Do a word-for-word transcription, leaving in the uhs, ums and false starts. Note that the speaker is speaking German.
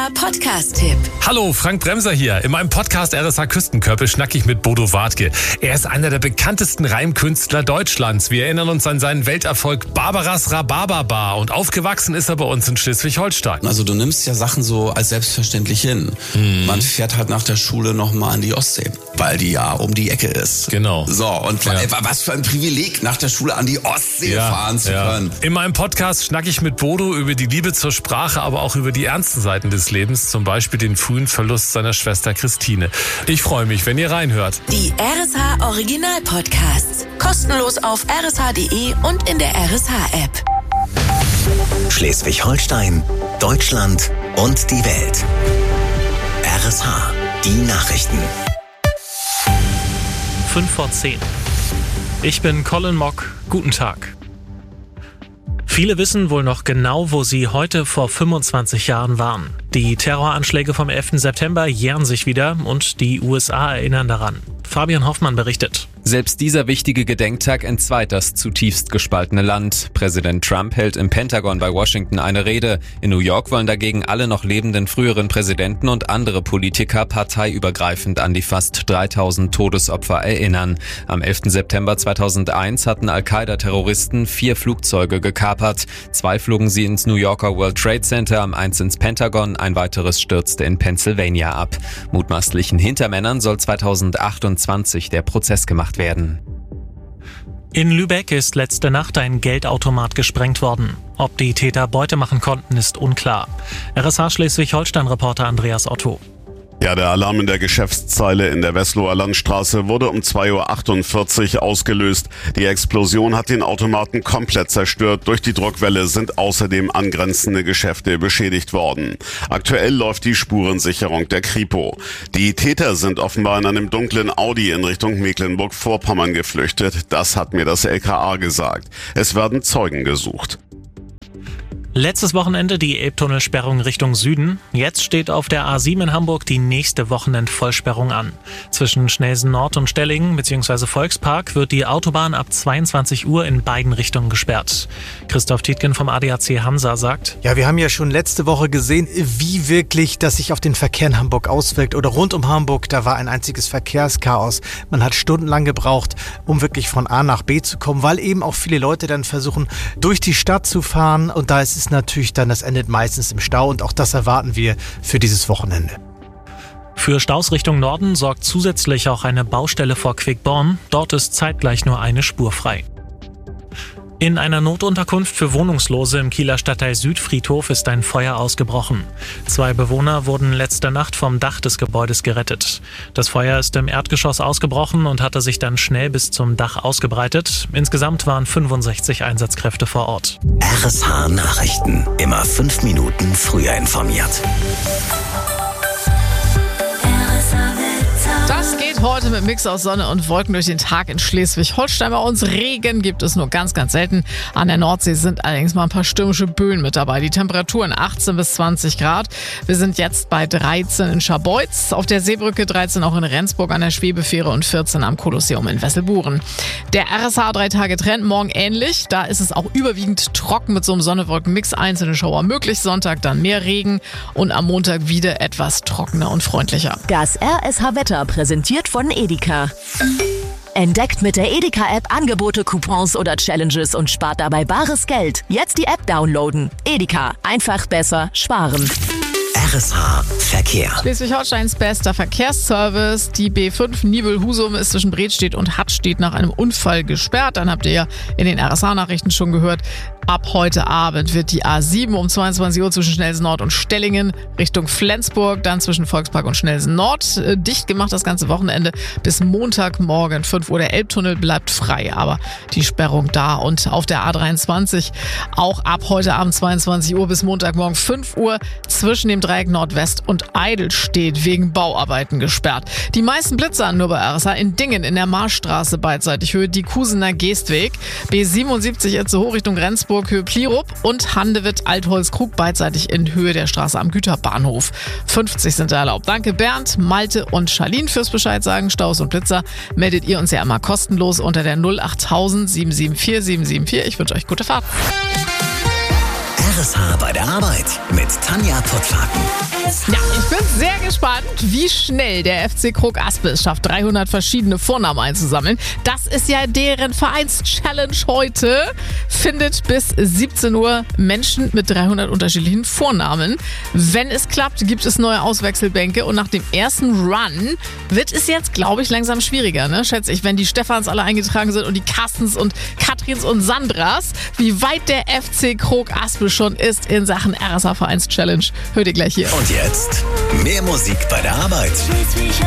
Podcast-Tipp. Hallo, Frank Bremser hier. In meinem Podcast R S H Küstenkörper schnack ich mit Bodo Wartke. Er ist einer der bekanntesten Reimkünstler Deutschlands. Wir erinnern uns an seinen Welterfolg Barbaras Rhabarberbar und aufgewachsen ist er bei uns in Schleswig-Holstein. Also du nimmst ja Sachen so als selbstverständlich hin. Hm. Man fährt halt nach der Schule nochmal an die Ostsee, weil die ja um die Ecke ist. Genau. So, und ja. was für ein Privileg, nach der Schule an die Ostsee ja, fahren zu ja. können. In meinem Podcast schnack ich mit Bodo über die Liebe zur Sprache, aber auch über die ernsten Seiten des Lebens, zum Beispiel den frühen Verlust seiner Schwester Christine. Ich freue mich, wenn ihr reinhört. Die R S H Original Podcasts. Kostenlos auf r s h punkt d e und in der R S H-App. Schleswig-Holstein, Deutschland und die Welt. R S H, die Nachrichten. fünf vor zehn. Ich bin Colin Mock. Guten Tag. Viele wissen wohl noch genau, wo sie heute vor fünfundzwanzig Jahren waren. Die Terroranschläge vom elften September jähren sich wieder und die U S A erinnern daran. Fabian Hoffmann berichtet. Selbst dieser wichtige Gedenktag entzweit das zutiefst gespaltene Land. Präsident Trump hält im Pentagon bei Washington eine Rede. In New York wollen dagegen alle noch lebenden früheren Präsidenten und andere Politiker parteiübergreifend an die fast dreitausend Todesopfer erinnern. Am elften September zweitausendeins hatten Al-Qaida-Terroristen vier Flugzeuge gekapert. Zwei flogen sie ins New Yorker World Trade Center, eins ins Pentagon, ein weiteres stürzte in Pennsylvania ab. Mutmaßlichen Hintermännern soll zweitausendachtundzwanzig der Prozess gemacht werden. In Lübeck ist letzte Nacht ein Geldautomat gesprengt worden. Ob die Täter Beute machen konnten, ist unklar. R S H Schleswig-Holstein-Reporter Andreas Otto. Ja, der Alarm in der Geschäftszeile in der Weslower Landstraße wurde um zwei Uhr achtundvierzig ausgelöst. Die Explosion hat den Automaten komplett zerstört. Durch die Druckwelle sind außerdem angrenzende Geschäfte beschädigt worden. Aktuell läuft die Spurensicherung der Kripo. Die Täter sind offenbar in einem dunklen Audi in Richtung Mecklenburg-Vorpommern geflüchtet. Das hat mir das L K A gesagt. Es werden Zeugen gesucht. Letztes Wochenende die Elbtunnelsperrung Richtung Süden. Jetzt steht auf der A sieben in Hamburg die nächste Wochenendvollsperrung an. Zwischen Schnelsen Nord und Stellingen bzw. Volkspark wird die Autobahn ab zweiundzwanzig Uhr in beiden Richtungen gesperrt. Christoph Tietgen vom A D A C Hansa sagt: Ja, wir haben ja schon letzte Woche gesehen, wie wirklich das sich auf den Verkehr in Hamburg auswirkt. Oder rund um Hamburg, da war ein einziges Verkehrschaos. Man hat stundenlang gebraucht, um wirklich von A nach B zu kommen, weil eben auch viele Leute dann versuchen, durch die Stadt zu fahren. Und da ist es natürlich dann, das endet meistens im Stau und auch das erwarten wir für dieses Wochenende. Für Staus Richtung Norden sorgt zusätzlich auch eine Baustelle vor Quickborn. Dort ist zeitgleich nur eine Spur frei. In einer Notunterkunft für Wohnungslose im Kieler Stadtteil Südfriedhof ist ein Feuer ausgebrochen. Zwei Bewohner wurden letzte Nacht vom Dach des Gebäudes gerettet. Das Feuer ist im Erdgeschoss ausgebrochen und hatte sich dann schnell bis zum Dach ausgebreitet. Insgesamt waren fünfundsechzig Einsatzkräfte vor Ort. R S H Nachrichten. Immer fünf Minuten früher informiert. Das geht heute mit Mix aus Sonne und Wolken durch den Tag in Schleswig-Holstein. Bei uns Regen gibt es nur ganz, ganz selten. An der Nordsee sind allerdings mal ein paar stürmische Böen mit dabei. Die Temperaturen achtzehn bis zwanzig Grad. Wir sind jetzt bei dreizehn in Scharbeutz, auf der Seebrücke dreizehn auch in Rendsburg an der Schwebefähre und vierzehn am Kolosseum in Wesselburen. Der R S H drei Tage Trend morgen ähnlich. Da ist es auch überwiegend trocken mit so einem Sonne-Wolken-Mix. Einzelne Schauer möglich. Sonntag dann mehr Regen und am Montag wieder etwas trockener und freundlicher. Das R S H-Wetter präsentiert von Edeka. Entdeckt mit der Edeka-App Angebote, Coupons oder Challenges und spart dabei bares Geld. Jetzt die App downloaden. Edeka. Einfach besser sparen. R S H Verkehr. Schleswig-Holsteins bester Verkehrsservice. Die B fünf Nibel-Husum ist zwischen Bredstedt und Hattstedt nach einem Unfall gesperrt. Dann habt ihr ja in den R S H-Nachrichten schon gehört. Ab heute Abend wird die A sieben um zweiundzwanzig Uhr zwischen Schnelsen Nord und Stellingen Richtung Flensburg, dann zwischen Volkspark und Schnelsen Nord dicht gemacht das ganze Wochenende. Bis Montagmorgen fünf Uhr. Der Elbtunnel bleibt frei, aber die Sperrung da. Und auf der A dreiundzwanzig auch ab heute Abend zweiundzwanzig Uhr bis Montagmorgen fünf Uhr zwischen dem Dreieck Nordwest und Eidelstedt wegen Bauarbeiten gesperrt. Die meisten Blitzer nur bei R S H in Dingen in der Marschstraße beidseitig Höhe Diekusener Geestweg, B siebenundsiebzig Itzehoe Richtung Rendsburg Höhe Plierup und Handewitt Altholzkrug beidseitig in Höhe der Straße am Güterbahnhof. fünfzig sind da erlaubt. Danke Bernd, Malte und Charlene fürs Bescheid sagen. Staus und Blitzer meldet ihr uns ja immer kostenlos unter der null achttausend sieben sieben vier sieben sieben vier. Ich wünsche euch gute Fahrt. R S H bei der Arbeit mit Tanja Puttlaken. und wie schnell der F C Krog Aspe es schafft, dreihundert verschiedene Vornamen einzusammeln. Das ist ja deren Vereins-Challenge heute. Findet bis siebzehn Uhr Menschen mit dreihundert unterschiedlichen Vornamen. Wenn es klappt, gibt es neue Auswechselbänke und nach dem ersten Run wird es jetzt, glaube ich, langsam schwieriger, ne? Schätze ich, wenn die Stefans alle eingetragen sind und die Carstens und Katrins und Sandras. Wie weit der F C Krog Aspe schon ist in Sachen R S A Vereins Challenge, hört ihr gleich hier. Und jetzt mehr Musik bei der Arbeit.